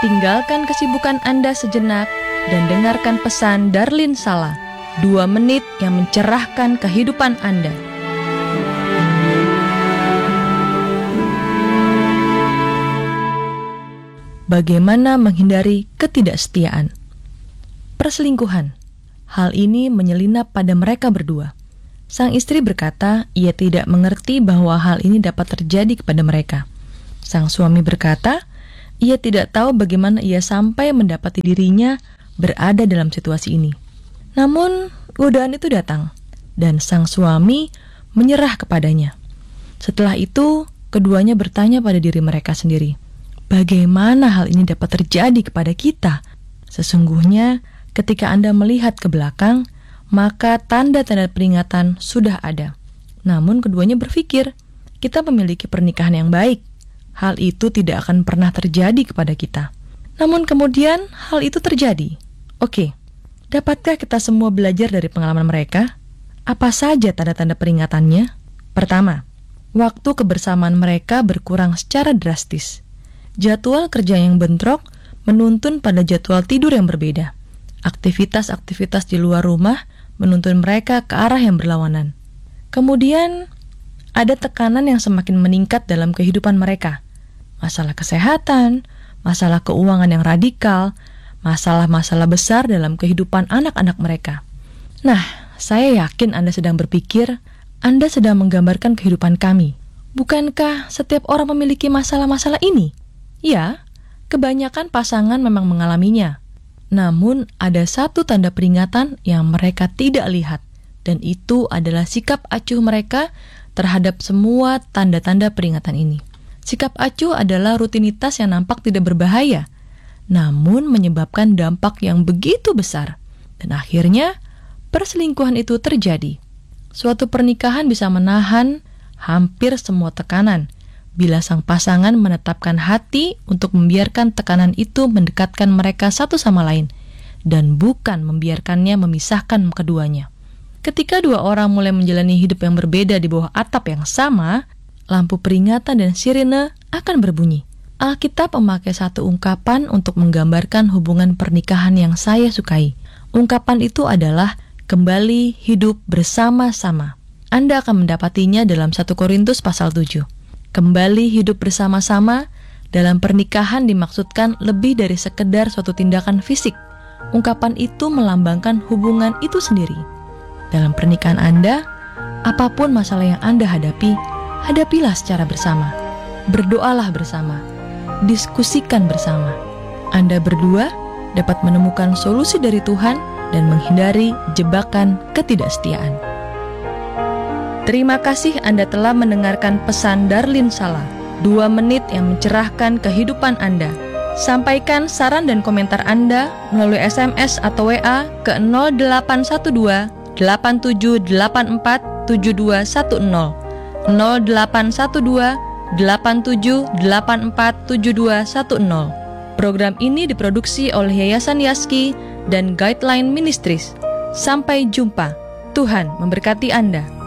tinggalkan kesibukan Anda sejenak dan dengarkan pesan Darlin Sala, 2 menit yang mencerahkan kehidupan Anda. Bagaimana menghindari ketidaksetiaan? Perselingkuhan. Hal ini menyelinap pada mereka berdua. Sang istri berkata, ia tidak mengerti bahwa hal ini dapat terjadi kepada mereka. Sang suami berkata, ia tidak tahu bagaimana ia sampai mendapati dirinya berada dalam situasi ini. Namun, godaan itu datang, dan sang suami menyerah kepadanya. Setelah itu, keduanya bertanya pada diri mereka sendiri, bagaimana hal ini dapat terjadi kepada kita? Sesungguhnya, ketika Anda melihat ke belakang, maka tanda-tanda peringatan sudah ada. Namun keduanya berpikir, kita memiliki pernikahan yang baik. Hal itu tidak akan pernah terjadi kepada kita. Namun kemudian hal itu terjadi. Oke, dapatkah kita semua belajar dari pengalaman mereka? Apa saja tanda-tanda peringatannya? Pertama, waktu kebersamaan mereka berkurang secara drastis. Jadwal kerja yang bentrok menuntun pada jadwal tidur yang berbeda. Aktivitas-aktivitas di luar rumah menuntun mereka ke arah yang berlawanan. Kemudian, ada tekanan yang semakin meningkat dalam kehidupan mereka. Masalah kesehatan, masalah keuangan yang radikal, masalah-masalah besar dalam kehidupan anak-anak mereka. Nah, saya yakin Anda sedang berpikir, Anda sedang menggambarkan kehidupan kami. Bukankah setiap orang memiliki masalah-masalah ini? Ya, kebanyakan pasangan memang mengalaminya. Namun, ada satu tanda peringatan yang mereka tidak lihat, dan itu adalah sikap acuh mereka terhadap semua tanda-tanda peringatan ini. Sikap acuh adalah rutinitas yang nampak tidak berbahaya, namun menyebabkan dampak yang begitu besar. Dan akhirnya, perselingkuhan itu terjadi. Suatu pernikahan bisa menahan hampir semua tekanan, bila sang pasangan menetapkan hati untuk membiarkan tekanan itu mendekatkan mereka satu sama lain, dan bukan membiarkannya memisahkan keduanya. Ketika dua orang mulai menjalani hidup yang berbeda di bawah atap yang sama, lampu peringatan dan sirene akan berbunyi. Alkitab memakai satu ungkapan untuk menggambarkan hubungan pernikahan yang saya sukai. Ungkapan itu adalah kembali hidup bersama-sama. Anda akan mendapatinya dalam 1 Korintus pasal 7. Kembali hidup bersama-sama dalam pernikahan dimaksudkan lebih dari sekedar suatu tindakan fisik. Ungkapan itu melambangkan hubungan itu sendiri. Dalam pernikahan Anda, apapun masalah yang Anda hadapi, hadapilah secara bersama. Berdoalah bersama. Diskusikan bersama. Anda berdua dapat menemukan solusi dari Tuhan dan menghindari jebakan ketidaksetiaan. Terima kasih Anda telah mendengarkan pesan Darlin Sala, 2 menit yang mencerahkan kehidupan Anda. Sampaikan saran dan komentar Anda melalui SMS atau WA ke 0812 8784 7210, 0812 8784 7210. Program ini diproduksi oleh Yayasan Yaski dan Guideline Ministries. Sampai jumpa. Tuhan memberkati Anda.